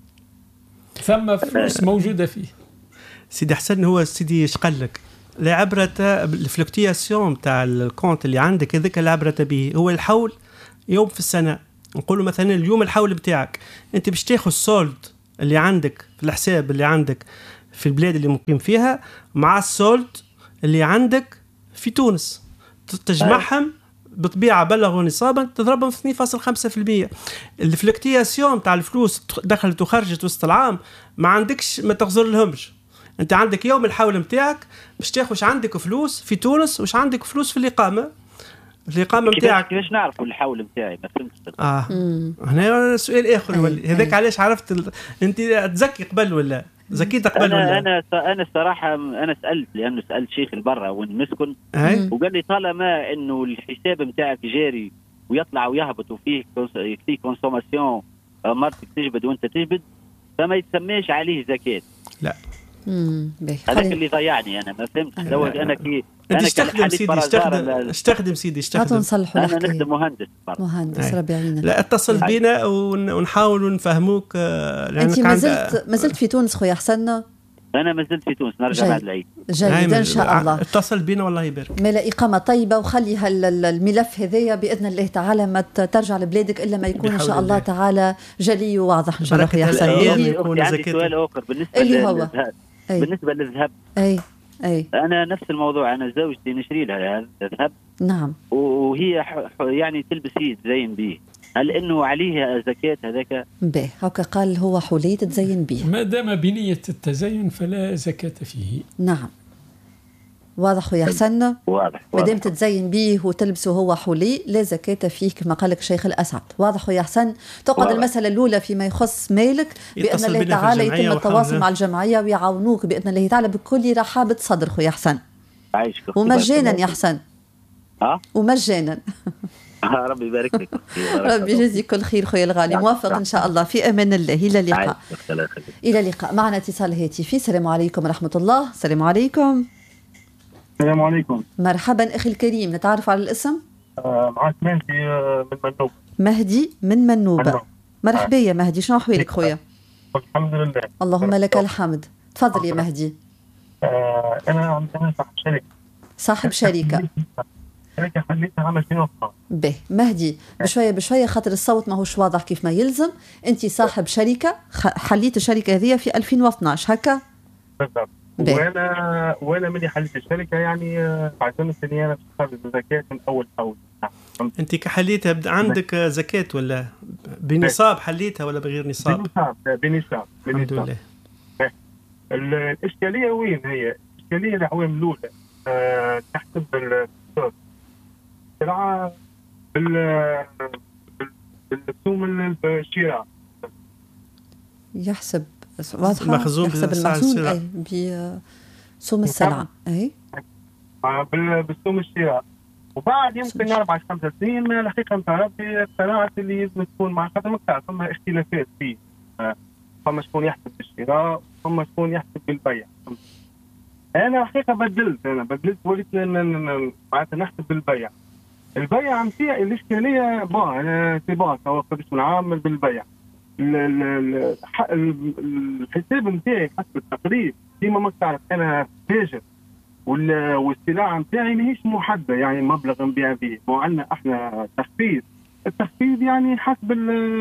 ثم فلوس موجوده فيه. سيدي حسن هو سيدي ايش قال لك؟ العبره الفلكتياسيون تاع الكونت اللي عندك هذاك العبره به هو الحول يوم في السنه. نقولوا مثلا اليوم الحول بتاعك انت باش تاخذ السولد اللي عندك في الحساب اللي عندك في البلاد اللي مقيم فيها مع السولد اللي عندك في تونس، تجمعهم بطبيعه بلغوا نصابا تضربهم في اثنين فاصلة خمسة بالمئة. الفلكتياسيون تاع الفلوس دخلت وخرجت وسط العام ما عندكش، ما تغزر لهمش. انت عندك يوم الحول نتاعك باش تاخذ واش عندك فلوس في تونس واش عندك فلوس في الاقامه. الاقامه نتاعك كيفاش نعرفوا الحول نتاعي؟ ما فهمتش. اه هنا سؤال اخر يولي هذاك. علاش عرفت ال... انت تزكي قبل ولا زكيت قبل انا ولا؟ انا انا الصراحه انا سالت، لانه سالت شيخ البرة وين نسكن، أي؟ وقال لي طالما انه الحساب نتاعك جاري ويطلع ويهبط وفيه فيه كونسوماسيون، مرتك تجبد وانت تجبد، فما يتسميش عليه زكاه. لا امم هذاك اللي ضيعني، انا ما فهمتش. لو انا كي انت استخدم سيدي استخدم استخدم سيدي استخدم انا نخدم مهندس برضه. مهندس ربي يعينك. لا اتصل بينا ونحاول نفهموك. انت ما زلت ما زلت في تونس خويا حسن؟ انا ما زلت في تونس، نرجع بعد العيد. جيد ان شاء الله. اتصل بينا والله يبارك. ملا اقامه طيبه، وخلي الملف هذايا باذن الله تعالى ما ترجع لبلادك الا ما يكون ان شاء الله تعالى جلي وواضح ان شاء الله خويا حسن. عندي سؤال اخر بالنسبه اللي هو أي. بالنسبه للذهب. اي اي انا نفس الموضوع، انا زوجتي نشري لها هذا الذهب. نعم. وهي يعني تلبس هي تزين به، هل انه عليه زكاه هذاك؟ به هكا قال هو حلي تتزين به، ما دام بنيه التزين فلا زكاه فيه. نعم واضح خويا حسن. واضح ما دام تتزين به وتلبسه هو حلي لا زكاه فيه كما قال لك الشيخ الاسعد. واضح خويا حسن. تقعد المساله الاولى فيما يخص مالك باذن الله تعالى، يتم التواصل مع الجمعيه ويعاونوك باذن الله تعالى بكل رحابه صدر خويا حسن. عايشك ومجانا يا حسن. اه ومجانا. ربي يبارك لك. ربي يجزيك كل خير خويا الغالي، موفق ان شاء الله. في امان الله، الى اللقاء. الى اللقاء. معنا اتصال هاتفي. السلام عليكم ورحمه الله. السلام عليكم. السلام عليكم. مرحبا اخي الكريم، نتعرف على الاسم؟ آه معك مهدي من منوبه. مهدي من منوبه. مرحبا يا مهدي، شنو احوالك خويا؟ الحمد لله. اللهم لك الحمد. تفضل يا مهدي. آه انا انا صاحب شركه. صاحب شركه. شركه حليتها عام ألفين واثناش. به مهدي بشويه بشويه خاطر الصوت ماهوش واضح كيف ما يلزم. انت صاحب شركه حليت الشركه هذه في ألفين واثناش هكا؟ بالضبط. وانا وانا ملي حليت الشركه يعني بعد سنه ثانيه انا بخرج الزكاه من اول اول. انت كحليتها عندك زكاه ولا بنصاب حليتها ولا بغير نصاب؟ بنصاب بنصاب الحمد لله. الاشكاليه وين هي؟ الاشكاليه العوام الاولى أه تحسب السلعه بالسوم الشراء، يحسب واضحه المخزون يحسب المخزون اي بسوم السلعه اي بالسوم الشراء. وبعد يمكن اربع خمس سنين من الحقيقه نتاع ربي اقتنعت اللي لازم تكون مع خاطر مقطع ثم اختلافات فيه، فما شكون يحسب بالشراء وفما شكون يحسب بالبيع. انا الحقيقه بدلت انا بدلت وليت معناتها نحسب بالبيع. البيع نتاعي الاشكاليه بون انا سي بون قداش نعامل بالبيع. الحساب نتاعي حسب التقريب ديما ما تعرف انا تاجر والسلعه نتاعي ماهيش محدده، يعني مبلغ نبيع به. وعندنا احنا تخفيض، التخفيض يعني حسب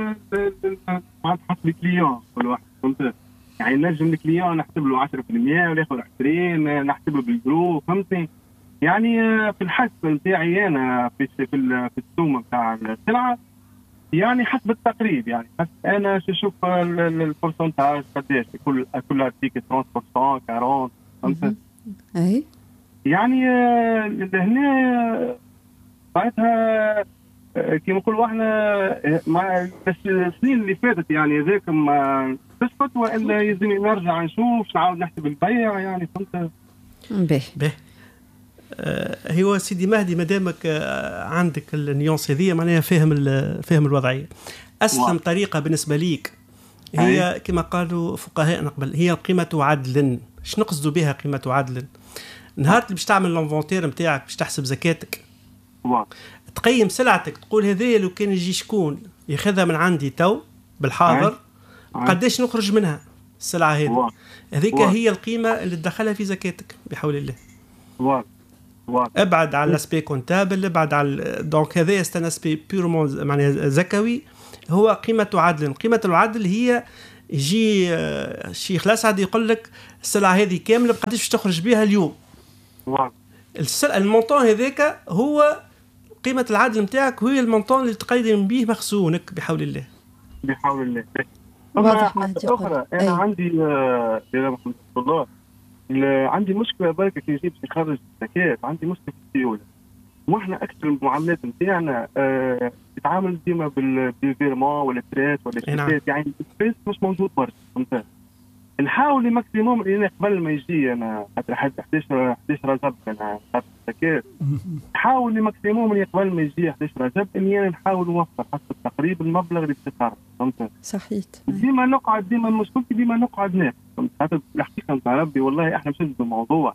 حسب الكليون كل واحد، فهمت؟ يعني نجم الكليون نحسب له عشرة بالمئة ولا ياخذ عشرين، نحسب له بالجرو، فهمتني؟ يعني في الحسب نتاعي انا في في في السوم نتاع السلعه يعني حسب التقريب، يعني انا نشوف البورسنتاج قداش كل كل ارتيكل ثلاثين بالمئة أربعين، فهمت؟ اي يعني هنا بعدها كيما نقولوا احنا مع السنين اللي فاتت يعني هذاك ما تسقط والا يلزم نرجع نشوف نعاود نحسب البيع، يعني فهمت؟ به به آه هو سيدي مهدي مادامك آه عندك النيونس هذه معناها فاهم فاهم الوضعيه. اسلم واو. طريقه بالنسبه ليك هي كما قالوا فقهاء قبل هي قيمه عدل. ايش نقصدوا بها قيمه عدل؟ نهار اللي باش تعمل الانفونتير نتاعك باش تحسب زكاتك واو. تقيم سلعتك تقول هذه لو كان يجي شكون ياخذها من عندي تو بالحاضر قداش نخرج منها السلعه هذه، هذيك هي القيمه اللي تدخلها في زكاتك بحول الله. واو. واو. ابعد على الاسبي كونتابل، ابعد على دونك هذا استن اسبي بيرمون معناها زكوي، هو قيمه عدل. قيمه العدل هي يجي الشيخ الاسعد يقول لك السلعه هذه كامله بقداش باش تخرج بها اليوم. واو. السلعه المونطون هذاك هو قيمه العدل نتاعك، هي المونطون اللي تقيم به مخزونك بحول الله. بحول الله. واضح ما انت اخرى انا أي. عندي يا محمد الله عندي مشكله برك كي يجي باش يخرج الزكاه، عندي مشكله في السيوله. واحنا اكثر المعاملات نتاعنا أه تتعامل ديما بالفيرمون ولا تريت ولا شيكات، يعني الفيس مش موجود برشا، فهمت؟ نحاول ماكسيموم اني قبل ما يجي انا حتى حداش رجب انا خاطر الزكاه نحاول ماكسيموم اني قبل ما يجي حداش رجب اني انا نحاول نوفر حسب تقريبا المبلغ اللي تقرر فهمت صحيح ديما نقعد ديما مشكلتي ديما نقعد ناكل فهمت خاطر الحقيقه نتاع ربي والله احنا مش الموضوع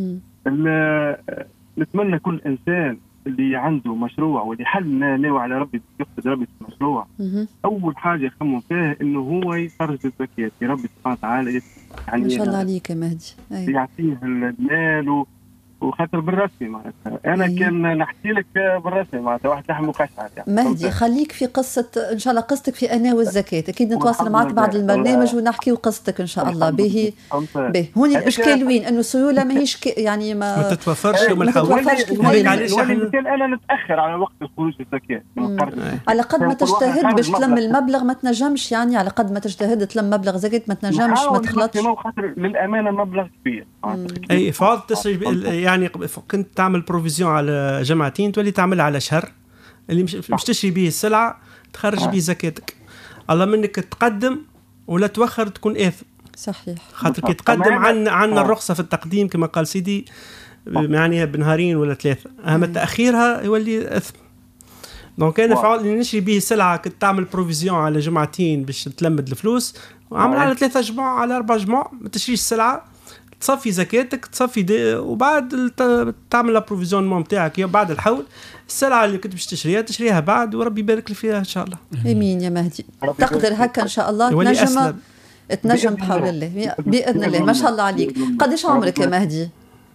نتمنى كل انسان اللي عنده مشروع واللي حل ناوي على ربي يقصد ربي في المشروع اول حاجه يخمم فيها انه هو يخرج الزكاه في ربي سبحانه وتعالى يعني ما شاء الله عليك يا مهدي يعطيه المال وخاطر بالرسمي معناتها انا أيه. كان نحكي لك بالرسمي معناتها واحد لحم مقشعر يعني مهدي خليك في قصه ان شاء الله قصتك في انا والزكاه اكيد نتواصل معك بعد البرنامج ونحكيو قصتك ان شاء الله به به هون الاشكال وين انه السيوله ماهيش يعني ما, ما تتوفرش وما تتوفرش علاش انا نتاخر على وقت الخروج الزكاه على قد ما تجتهد باش تلم المبلغ ما تنجمش يعني على قد ما تجتهد تلم مبلغ زكاه ما تنجمش ما تخلطش خاطر للامانه مبلغ كبير اي فاض تسري يعني كنت تعمل بروفيزيون على جمعتين تولي تعملها على شهر اللي مش, مش تشري به السلعه تخرج به زكاتك الله منك تقدم ولا توخر تكون آثم صحيح خاطر كي تقدم عن عندنا الرخصه في التقديم كما قال سيدي يعني بنهارين ولا ثلاثه اما تاخيرها يولي اثم دونك انا فعل اللي نشري به سلعه كنت تعمل بروفيزيون على جمعتين باش تلمد الفلوس وعمل على ثلاثه جمع على اربع جمع ما تشريش السلعه تصفي زكاتك تصفي وبعد تعمل البروفيزيون نتاعك بعد الحول السلعه اللي كنت باش تشريها تشريها بعد وربي يبارك لك فيها ان شاء الله. امين يا مهدي تقدر هكا ان شاء الله تنجم تنجم بحول الله باذن الله ما شاء الله عليك. قديش عمرك يا مهدي؟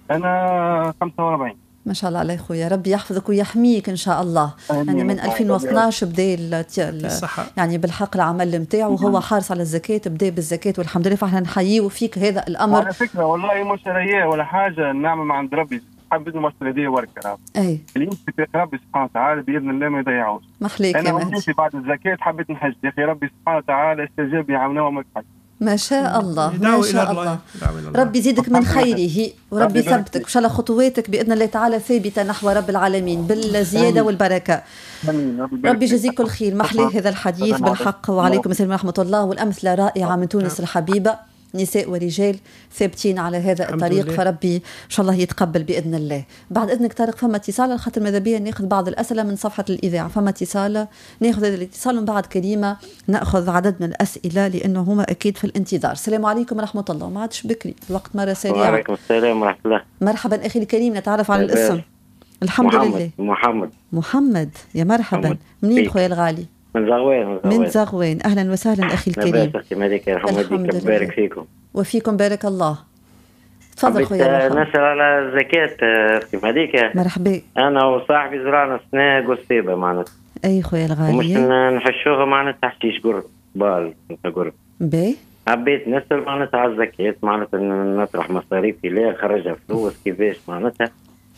انا خمسة وأربعين. ما شاء الله عليه خويا ربي يحفظك ويحميك ان شاء الله. يعني من ألفين واثناعش بدا يعني بالحق العمل نتاعو وهو حارس على الزكاه بدا بالزكاه والحمد لله فاحنا نحييه فيك هذا الامر. على فكره والله مش رياء ولا حاجه نعمه عند ربي حبيت المسؤوليه وركه اي اللي يمسك ربي سبحانه وتعالى باذن الله ما يضيعوش. محليك يا مهدي. انا بعد الزكاه حبيت نحج يا اخي ربي سبحانه وتعالى استجاب لي عاوننا وما تحج. ما شاء الله ما شاء الله ربي يزيدك من خيره وربي يثبتك ان شاء الله خطواتك باذن الله تعالى ثابته نحو رب العالمين بالزياده والبركه. ربي يجزيك كل خير. محلي هذا الحديث بالحق وعليكم السلام ورحمه الله والامثله رائعه من تونس الحبيبه نساء ورجال ثابتين على هذا الطريق فربي ان شاء الله يتقبل باذن الله. بعد اذنك طارق فما اتصال خاطر ماذا بيا ناخذ بعض الاسئله من صفحه الاذاعه. فما اتصال ناخذ هذا الاتصال ومن بعد كريمه ناخذ عدد من الاسئله لانه هما اكيد في الانتظار. السلام عليكم ورحمه الله. ما عادش بكري الوقت مره سريعه. وعليكم السلام ورحمه الله. مرحبا اخي الكريم نتعرف على الاسم. الحمد محمد. لله. محمد محمد يا مرحبا. منين خويا الغالي؟ من زغوان. من زغوان. اهلا وسهلا اخي الكريم. الحمد لله بارك فيكم وفيكم بارك الله. تفضل خويا. نسأل على الزكاة اختي مالكة. مرحبا. انا وصاحبي زرعنا سنة قصيبة معناتها. اي خويا الغالي. ومش نحشوها معناتها حشيش قرب بال قرب. باهي. حبيت نسأل معناتها على الزكاة معناتها نطرح مصاريفي ليه خرجها فلوس كيفاش معناتها.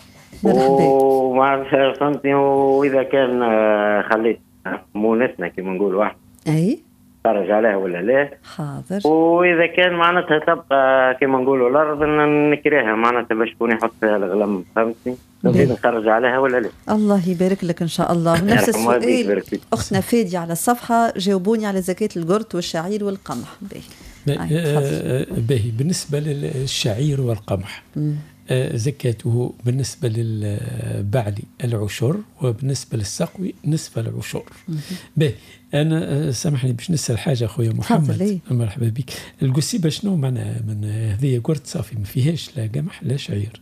ومعناتها فهمتني واذا كان خليت مونتنا كما نقول واحد. اي. خرج عليها ولا لا؟ حاضر. واذا كان معناتها تبقى كما نقولوا الارض نكريها معناتها باش شكون يحط فيها الغلم فهمتني؟ نخرج عليها ولا لا؟ الله يبارك لك ان شاء الله. نفس السؤال اختنا فاديه على الصفحه جاوبوني على زكاه القرط والشعير والقمح. باهي باهي بالنسبه للشعير والقمح زكاته بالنسبة للبعلي العشر وبالنسبة للسقوي نصف العشر. باهي أنا سامحني باش نسأل حاجة أخويا محمد. مرحبا بك. القصيبة شنو معناها من هذه قرط صافي ما فيهاش لا قمح لا شعير.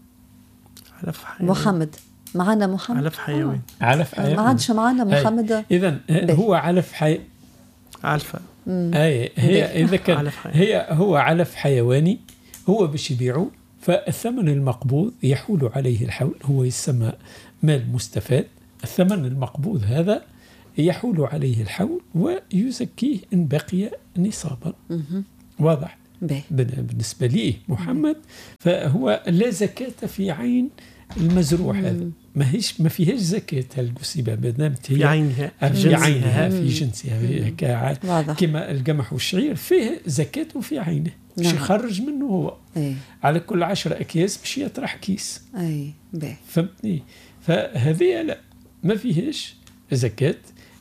علف حيوان. محمد معنا محمد. علف حيوان. آه. علف حيوان. ما عادش معنا محمد. إذن هو علف حي. علف. أي هي إذا كان هي هو علف حيواني هو باش يبيعوه فالثمن المقبوض يحول عليه الحول هو يسمى مال مستفاد. الثمن المقبوض هذا يحول عليه الحول ويزكيه إن بقي نصابا. واضح؟ بي. بالنسبة لي محمد فهو لا زكاة في عين المزروع هذا ما هيش ما فيهاش زكاة القصيبة ما دامت هي في عينها في عينها في جنسها كما القمح والشعير فيه زكاة وفي عينه باش نعم. يخرج منه هو. أي. على كل عشرة أكياس باش يطرح كيس. أي بيه. فهمتني؟ فهذه لا ما فيهاش زكاة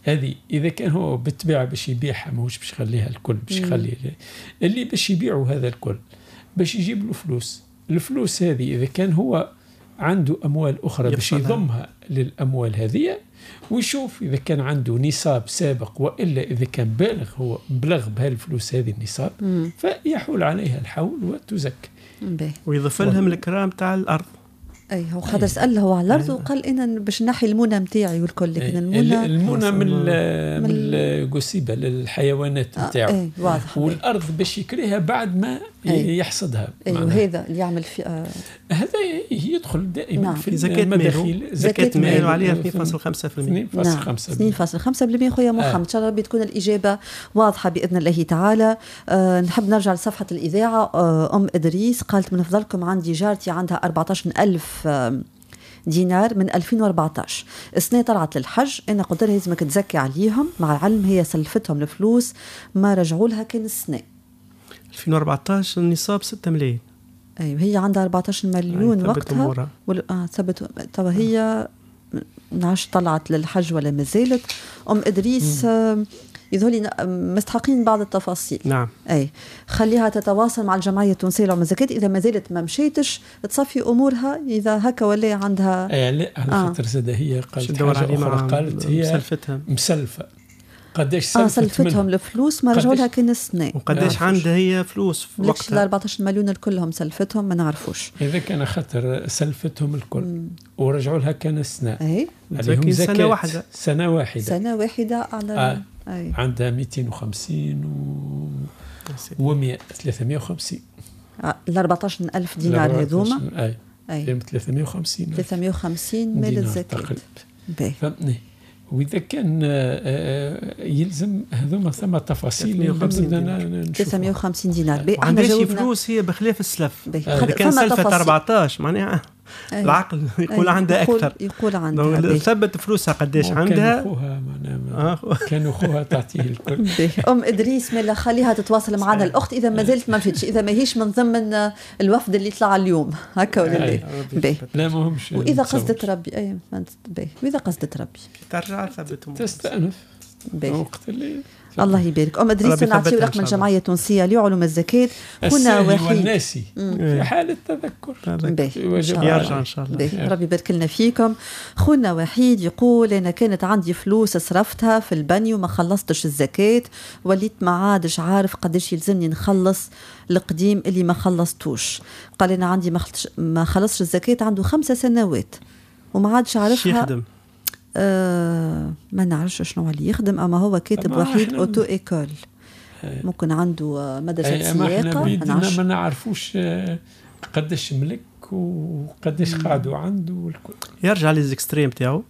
هذه إذا كان هو بالطبيعة باش يبيعها ماهوش باش يخليها الكل، باش يخلي اللي باش يبيعوا هذا الكل باش يجيب له فلوس. الفلوس هذه إذا كان هو عنده أموال أخرى باش يضمها للأموال هذه، ويشوف إذا كان عنده نصاب سابق، وإلا إذا كان بالغ هو بلغ بهالفلوس هذه النصاب مم. فيحول عليها الحول وتزكى. ويضيف لهم الكرام تاع الأرض. اي هو خاطر سأل هو على الارض وقال انا باش نحي المونه نتاعي والكل، لكن المونه المونه من من الجسيبه للحيوانات نتاعو. اي واضح. والارض باش يكريها بعد ما أي. يحصدها. اي وهذا اللي يعمل في آه هذا يدخل دائما نعم. في زكاة مداخيل زكاة مال وعليها اثنين فاصلة خمسة بالمئة. اثنين فاصلة خمسة بالمئة. خويا محمد ان شاء الله ربي تكون الاجابه واضحه باذن الله تعالى. أه نحب نرجع لصفحه الاذاعه. أه ام ادريس قالت من فضلكم عندي جارتي عندها أربعة عشر ألف أه دينار من ألفين وأربعة عشر، السنة طلعت للحج، أنا قلت لها لازمك تزكي عليهم، مع العلم هي سلفتهم الفلوس ما رجعوا لها كان السنة ألفين وأربعة عشر النصاب ستة ملايين. أيوة هي عندها أربعة عشر مليون وقتها وال... آه ثبت. طب هي نعرفش طلعت للحج ولا ما زالت. أم إدريس آه يظهر مستحقين بعض التفاصيل. نعم. أي خليها تتواصل مع الجمعية التونسية للعمل الزكاة، إذا ما زالت ما مشيتش تصفي أمورها، إذا هكا ولا عندها. أي لا على خاطر آه. زاد هي قالت حاجة أخرى، قالت هي مسلفتها مسلفة قداش سلفت آه سلفتهم الفلوس ما رجعوا لها كان السنة، وقداش عندها هي فلوس في وقتها. ال أربعة عشر مليون الكلهم سلفتهم ما نعرفوش. إذا كان خاطر سلفتهم الكل مم. ورجعوا لها كان السنة أي عليهم زكاة سنة واحدة سنة واحدة سنة واحدة على آه. أي. عندها مئتين وخمسين و ومئة ثلاثمائة وخمسين. ال أربعة عشر ألف دينار هذوما أي أي ثلاثمائة وخمسين ثلاثمائة وخمسين مال الزكاة. فهمتني. وإذا كان يلزم هذوما ثم تفاصيل ثلاثمائة وخمسين دينار. عندها شي فلوس هي بخلاف السلف. إذا كان سلفت أربعة عشر معناها أيه. العقل يقول أيه. عندها يقول أكثر. يقول عندها ثبت فلوسها قديش عندها. كان أخوها معناها كان أخوها تعطيه الكل. أم إدريس ملا خليها تتواصل معنا الأخت إذا ما زلت ما مشيتش، إذا ما هيش من ضمن الوفد اللي طلع اليوم هكا ولا لا. لا مهمش. وإذا قصدت ربي أي باهي وإذا قصدت ربي ترجع ثبتهم تستأنف وقت اللي الله يبارك. أم إدريس نعطيو رقم الجمعية التونسية لعلوم الزكاة هنا وحيد والناسي في حالة تذكر يرجع إن شاء الله. ربي يبارك لنا فيكم. خونا وحيد يقول أنا كانت عندي فلوس صرفتها في البني وما خلصتش الزكاة، وليت ما عادش عارف قديش يلزمني نخلص القديم اللي ما خلصتوش. قال أنا عندي ما خلصش الزكاة عنده خمسة سنوات وما عادش عارفها. آه ما نعرفش شنو اللي يخدم، اما هو كاتب وحيد اوتو ايكول، ممكن عنده مدرسه سياقه ما, ما نعرفوش قداش ملك وقداش قعدوا عنده والكل. يرجع للزكستريم تاعو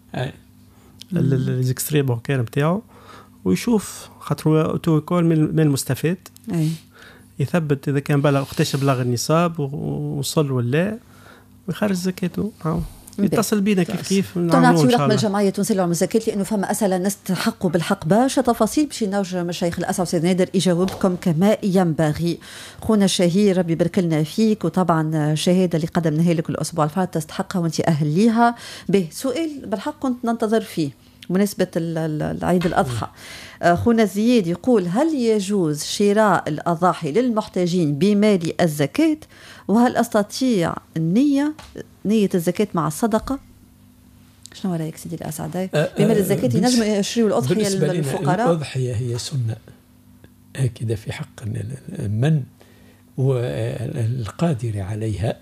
للزكستريم بانكير تاعو ويشوف خاطر اوتو ايكول من المستفاد. اي يثبت اذا كان بلغ وقتاش بلغ النصاب ووصل ولا ويخرج زكاته. يتصل بينا كيف كيف نعملوا رقم الجمعيه التونسيه للعلوم الزكاه، لانه فما اسئله الناس تحقوا بالحق برشا تفاصيل باش نرجع مشايخ الاسعى وسيد نادر يجاوبكم كما ينبغي. خونا الشهير ربي يبارك لنا فيك، وطبعا شهاده اللي قدمناها لك الاسبوع الفات تستحقها وانت اهل ليها. به سؤال بالحق كنت ننتظر فيه بمناسبة العيد الأضحى. خونا زياد يقول هل يجوز شراء الأضاحي للمحتاجين بمال الزكاة، وهل أستطيع النية نية الزكاة مع الصدقة؟ شنو رأيك سيدي الأسعداء؟ بمال الزكاة ينجم يشريوا الأضحية للفقراء؟ الأضحية هي سنة هكذا في حق من والقادر عليها،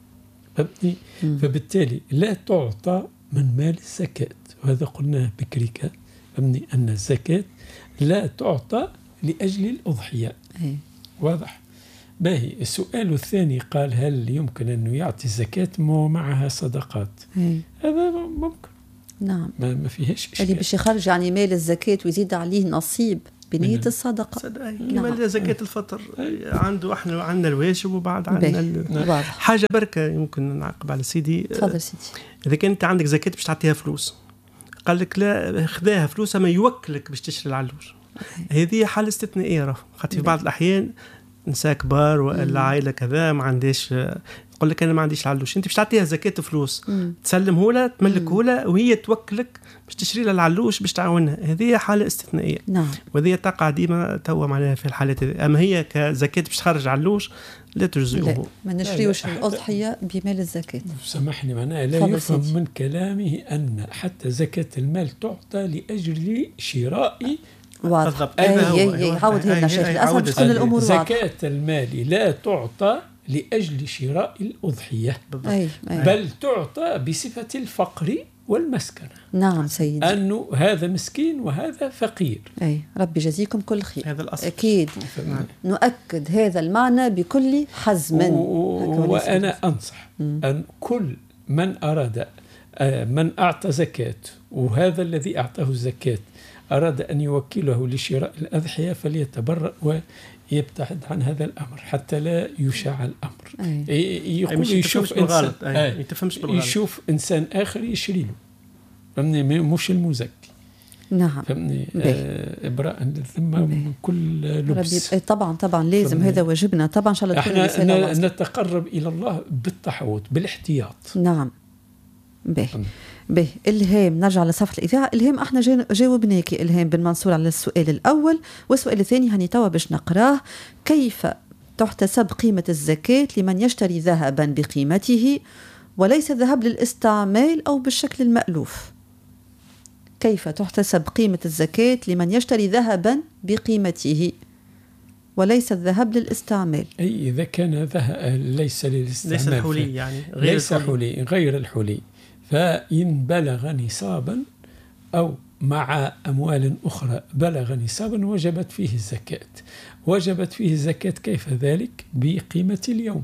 فبالتالي لا تعطى من مال الزكاة، وهذا قلناه بكريكا فهمني أن الزكاة لا تعطى لأجل الأضحية. أي. واضح. باهي. السؤال الثاني قال هل يمكن أنه يعطي الزكاة ومعها صدقات؟ أي. هذا ممكن. نعم. ما, ما فيهاش إشكال. اللي باش يخرج يعني مال الزكاة ويزيد عليه نصيب بنية الصدقة. كما نعم. زكاة الفطر عنده احنا عندنا الواجب وبعد عندنا حاجة بركة. يمكن نعقب على سيدي. تفضل سيدي. إذا كنت عندك زكاة باش تعطيها فلوس، قال لك لا خذاها فلوس ما يوكلك باش تشتري العلوش، هذه حالة استثنائية. خاطر في بعض الأحيان نساء كبار ولا عائلة كذا ما عندهاش تقول لك انا ما عنديش العلوش، انت باش تعطيها زكاه فلوس تسلمه لها تملكه لها وهي توكلك باش تشري لها العلوش باش تعاونها. هذه حاله استثنائيه نعم، وهذه تقع ديما توا معناها في الحالات هذه. اما هي كزكاه باش تخرج علوش لا تجزئه. ما نشريوش الأضحية بمال الزكاة. سامحني معناها لا يفهم سيدي. من كلامه أن حتى زكاة المال تعطى لأجل شراء واضح. أي أي يعاود هنا شيخ الأسد باش تكون الأمور واضحة. زكاة المال لا تعطى لأجل شراء الأضحية أي أي. بل تعطى بصفة الفقر والمسكنة. نعم سيدي، أنه هذا مسكين وهذا فقير. أي ربي جزيكم كل خير. هذا الأصل أكيد نعم. نؤكد هذا المعنى بكل حزم. وأنا أنصح أن كل من أراد من أعطى زكاة وهذا الذي أعطاه الزكاة أراد أن يوكله لشراء الأضحية فليتبرأ ويبتعد عن هذا الأمر حتى لا يشاع الأمر. أي. يقول يشوف إنسان أي. يشوف إنسان آخر يشري له، فهمني، مش المزكي. نعم فهمني. آه إبراء الذمة من كل لبس. طبعا طبعا لازم هذا واجبنا طبعا. إن شاء الله تكون احنا نتقرب إلى الله بالتحوط بالاحتياط. نعم. به به إلهام، نرجع لصفحة الإذاعة. إلهام احنا جاوبناكي إلهام بن منصور على السؤال الأول، والسؤال الثاني هني توا باش نقراه. كيف تحتسب قيمة الزكاة لمن يشتري ذهبا بقيمته وليس الذهب للاستعمال أو بالشكل المألوف؟ كيف تحتسب قيمة الزكاة لمن يشتري ذهبا بقيمته وليس الذهب للاستعمال؟ أي إذا كان ذهب ليس للاستعمال، ليس الحلي يعني غير ليس الحلي غير الحلي، فإن بلغ نصابا أو مع أموال أخرى بلغ نصابا وجبت فيه الزكاة. وجبت فيه الزكاة كيف ذلك؟ بقيمة اليوم.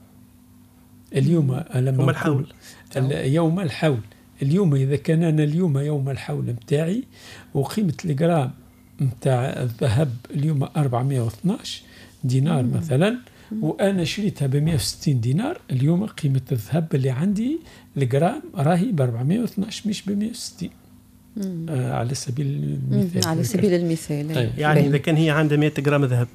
اليوم لما يوم الحول يوم الحول اليوم إذا كان أنا اليوم يوم الحول متاعي وقيمة الجرام متاع الذهب اليوم أربعمائة واثناش دينار مم. مثلا، وأنا شريتها ب مائة وستين دينار، اليوم قيمة الذهب اللي عندي الجرام راهي ب أربعمائة واثناش مش ب مائة وستين. آه على سبيل المثال. على سبيل المثال. أي. يعني إذا كان هي عندها مائة جرام ذهب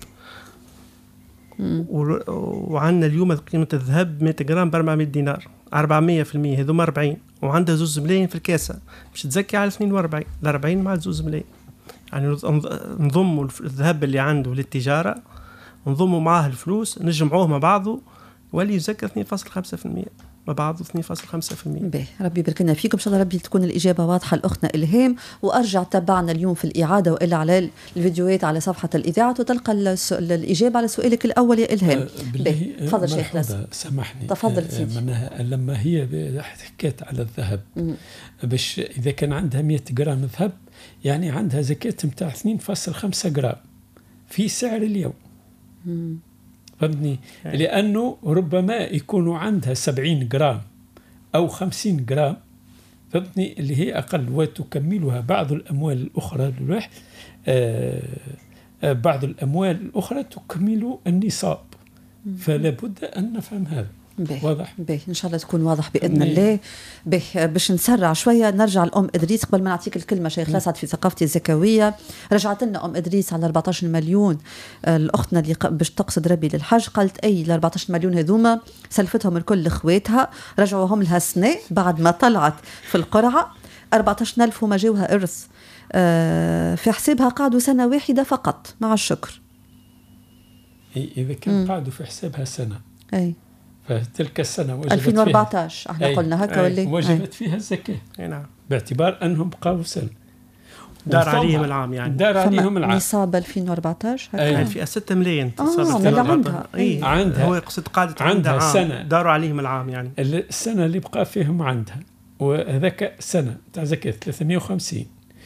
وعندنا اليوم قيمة الذهب مائة جرام ب أربعمائة دينار، أربعمائة في المية هذوما أربعين، وعندها زوز ملايين في الكاسة، مش تزكي على اثنين وأربعين، الأربعين مع زوز ملايين. يعني نضموا الذهب اللي عنده للتجارة نضموا معاه الفلوس نجمعوه مع بعضه ولي يزكى اثنين فاصلة خمسة في المية مع بعضه اثنين فاصلة خمسة في المية. به ربي يبارك لنا فيكم. ان شاء الله ربي تكون الاجابه واضحه لاختنا الهام. وارجع تبعنا اليوم في الاعاده والا على الفيديوهات على صفحه الاذاعه وتلقى الاجابه على سؤالك الاول يا الهام. به تفضل شيخ لازم. سامحني. تفضل سيدي. لما هي حكيت على الذهب باش اذا كان عندها مائة جرام ذهب يعني عندها زكاه نتاع اثنين فاصلة خمسة جرام في سعر اليوم. فهمتني؟ لأنه ربما يكون عندها سبعين جرام أو خمسين جرام، فهمتني، اللي هي أقل، وتكملها بعض الأموال الأخرى للواحد. آه آه بعض الأموال الأخرى تكمل النصاب، فلا بد أن نفهم هذا. بيه. واضح؟ بيه. إن شاء الله تكون واضح بإذن الله. بيه. باش نسرع شوية نرجع لأم إدريس قبل ما نعطيك الكلمة شيخ لسعد في ثقافتي الزكوية. رجعت لنا أم إدريس على أربعة عشر مليون الأختنا اللي باش تقصد ربي للحج، قالت أي ال أربعة عشر مليون هذوما سلفتهم الكل لإخواتها، رجعوهم لها سنة بعد ما طلعت في القرعة أربعة عشر ألف هما جاوها إرث آه في حسابها، قعدوا سنة واحدة فقط مع الشكر. إذا كان م. قعدوا في حسابها سنة أي فتلك السنة وجبت ألفين وأربعة عشر احنا قلنا هكا ولا وجبت فيها الزكاة. نعم، باعتبار أنهم بقاوا سنة دار عليهم العام، يعني دار عليهم العام. نصاب ألفين وأربعة عشر هكا يعني في ستة ملايين اه اللي عندها. اي عندها هو يقصد قعدت عندها, عندها سنة داروا عليهم العام، يعني السنة اللي بقى فيهم عندها، وهذاك سنة تاع زكاة ثلاثمائة وخمسين،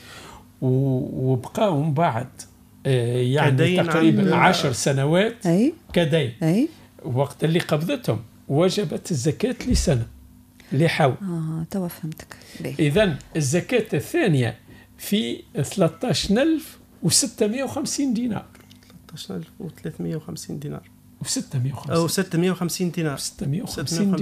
وبقاو من بعد يعني تقريبا عشر سنوات أي. كدين. أي. وقت اللي قبضتهم وجبت الزكاة لسنة لحول. آه توا فهمتك. إذن الزكاة الثانية في ثلاثة عشر ألف وستمائة وخمسين دينار. ثلاثة عشر ألف وثلاثمائة وخمسين دينار وستمائة وخمسين أو ستمائة وخمسين دينار ستمائة وخمسين